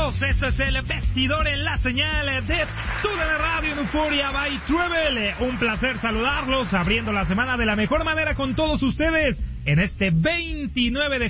amigos, esto es el Vestidor en la señal de toda la radio en Euforia by Travel. Un placer saludarlos, abriendo la semana de la mejor manera con todos ustedes en este 29 de